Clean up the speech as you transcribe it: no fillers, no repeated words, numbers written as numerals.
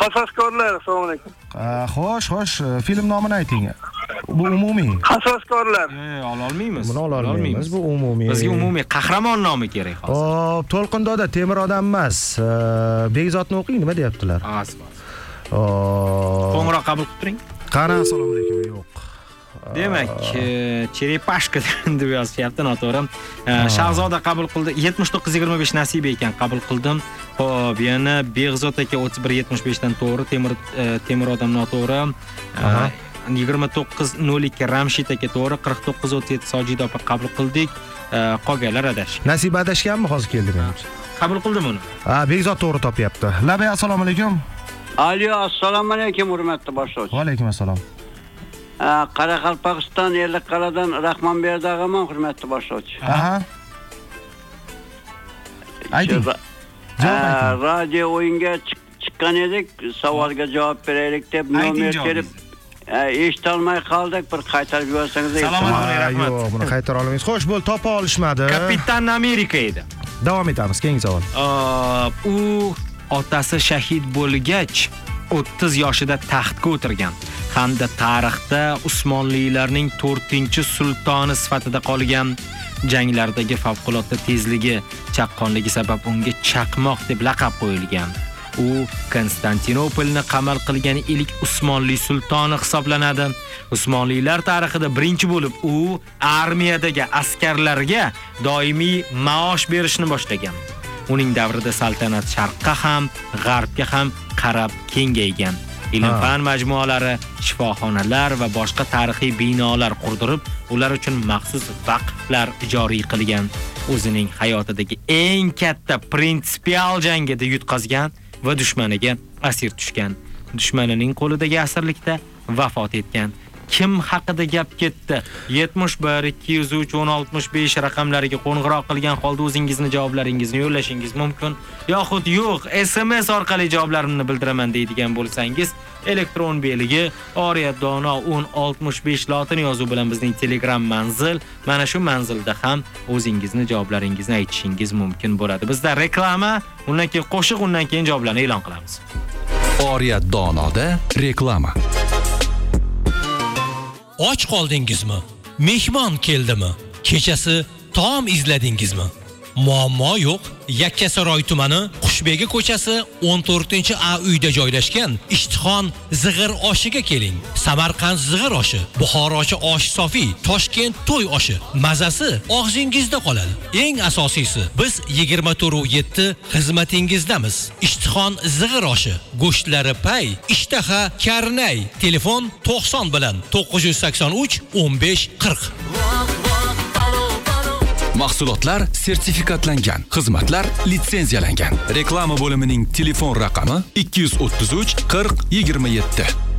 Qasoskorlar, assalomu alaykum. Xo'sh, film nomini ayting. Bu umumiy. Qasoskorlar. Yo'q, ola olmaymiz. Buni ola olmaymiz. Bu umumiy. Bizga umumiy qahramon nomi kerak hozir. Xo'p, To'lqindoda temir odam emas. Begzodni o'qing, nima deyaptilar? Qo'ng'iroq qabul qilib turing. Qani, assalomu alaykum. Yo'q. Demak, Cherepashka deb yozishyapti, noto'g'ri. Shahzoda qabul qildi. 7925 nasib ekan, qabul qildim. Xo'p, yana Begzod aka 3175 dan to'g'ri, temir odam noto'g'ri. 2902 Ramshid aka to'g'ri, 4937 Sojida opa qabul qildik. Qolganlar adashgan. Nasib adashganmi hozir keldi menimcha? Qabul qildim uni. Begzod to'g'ri topyapti. Labay, assalomu alaykum. Alo, assalomu alaykum, hurmatli boshlovchi. Va alaykum assalom. Qoraqalpog'iston Ellikqal'adan Rahmonberdi og'aman, hurmatli boshlovchi. Ayting. Radio o'yinga chiqqan edik, savolga javob beraylik deb nomer berib eshitolmay qoldik, bir qaytarib yuborsangiz. Salomat bo'ling, rahmat. Yo'q, buni qaytara olmaymiz. Xo'sh, bo'l, topa olishmadi. Kapitan Amerika edi. Davom etamiz, keyingi savol. U otasi shahid bo'lgach 30 yoshida taxtga o'tirgan hamda tarixda Usmonlilarning 4-sultoni sifatida qolgan. Janglardagi favqulodda tezligi, chaqqonligi sabab unga Chaqmoq deb laqab qo'yilgan. U Konstantinopolni qamal qilgan ilk Usmonli sultoni hisoblanadi. Usmonlilar tarixida birinchi bo'lib u armiyadagi askarlarga doimiy maosh berishni boshlagan. Uning davrida saltanat sharqqa ham, g'arbga ham qarab kengaygan. Ilm-fan majmualari, shifoxonalar va boshqa tarixiy binolar qurdirib, ular uchun maxsus vaqflar joriy qilgan. O'zining hayotidagi eng katta prinsipial jangida yutqazgan va dushmaniga asir tushgan. Dushmanining qo'lidagi asirlikda vafot etgan. Kim haqida gap ketdi? 71 203 1065 raqamlariga qo'ng'iroq qilgan holda o'zingizni javoblaringizni yo'llashingiz mumkin. Yoxud yo'q, SMS orqali javoblarimni bildiraman deydigan bo'lsangiz, elektron belgi oriyatdono 1065 lotin yozuv bilan bizning Telegram manzil, mana shu manzilda ham o'zingizni javoblaringizni aytishingiz mumkin bo'ladi. Bizda reklama, undan keyin qo'shiq, undan keyin javoblarni e'lon qilamiz. Oriyatdonoda reklama. Och qoldingizmi? Mehmon keldimi? Kechasi taom izladingizmi? Muammo yo'q. Yakkasaroy tumani Qushbegi ko'chasi 14-A uyda joylashgan Ishtixon zig'ir oshiga keling. Samarqand zig'ir oshi, Buxorochi osh sofi, Toshkent to'y oshi. Mazasi og'zingizda qoladi. Eng asosiysi, biz 24/7 xizmatingizdamiz. Ishtixon zig'ir oshi, go'shtlari pay, ishtaha karnay. Telefon 90 bilan 983 15 40. Mahsulotlar sertifikatlangan, xizmatlar litsenziyalangan. Reklama bo'limining telefon raqami 233 40 27.